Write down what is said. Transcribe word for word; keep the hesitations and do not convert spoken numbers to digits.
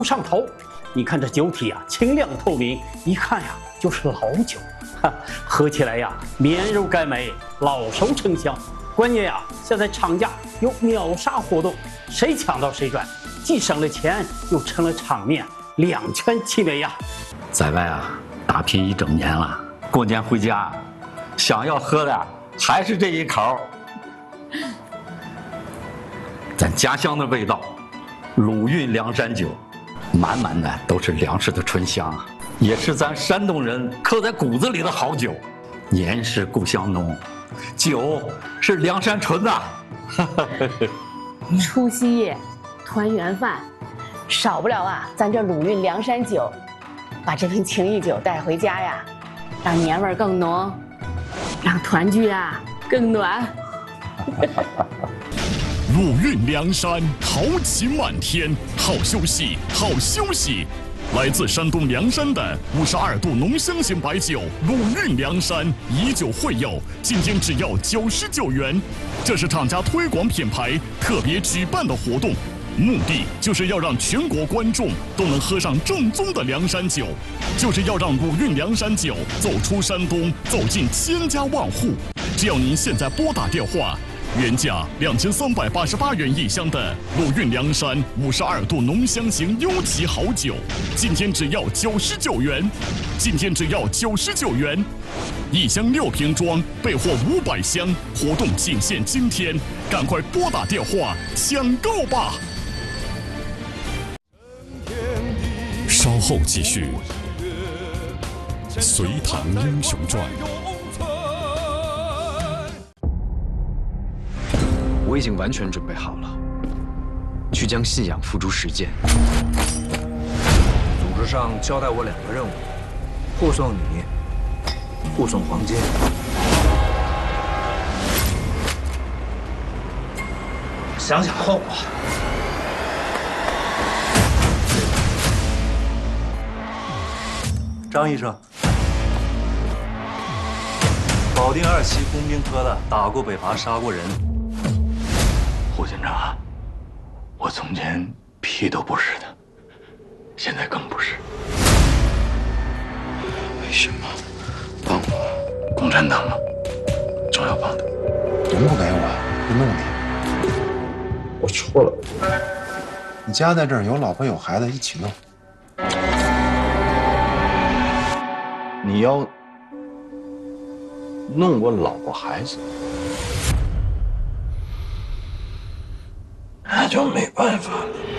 上头。你看这酒体啊，清亮透明，一看呀就是老酒，哈，喝起来呀绵柔甘美，老熟成香。关键呀，现在厂家有秒杀活动，谁抢到谁赚，既省了钱，又成了场面，两全其美呀。 在外啊打拼一整年了，过年回家，想要喝的还是这一口。咱家乡的味道，鲁韵凉山酒，满满的都是粮食的醇香啊，也是咱山东人刻在骨子里的好酒。年是故乡浓，酒是凉山醇呐。 除夕夜，团圆饭，少不了啊咱这鲁韵凉山酒。把这瓶情谊酒带回家呀，让年味儿更浓，让团聚啊更暖。 鲁韵凉山，豪情漫天，好休息，好休息。来自山东凉山的五十二度浓香型白酒鲁韵凉山，以酒会友，今天只要九十九元。这是厂家推广品牌特别举办的活动，目的就是要让全国观众都能喝上正宗的凉山酒，就是要让鲁韵凉山酒走出山东，走进千家万户。只要您现在拨打电话。原价两千三百八十八元一箱的鲁韵凉山五十二度浓香型优级好酒，今天只要九十九元，今天只要九十九元，一箱六瓶装，备货五百箱，活动仅限今天，赶快拨打电话抢购吧！稍后继续，《隋唐英雄传》。 我已经完全准备好了，去将信仰付诸实践。 组织上交代我两个任务：护送你，护送黄金。想想后果。张医生，保定二期工兵科的，打过北伐，杀过人。 胡检察，我从前屁都不是的，现在更不是。为什么帮我？共产党吗？总要帮的。 你们不给我，就弄你。 我错了。 你家在这儿，有老婆有孩子，一起弄。 你要弄我老婆孩子？那就没办法了。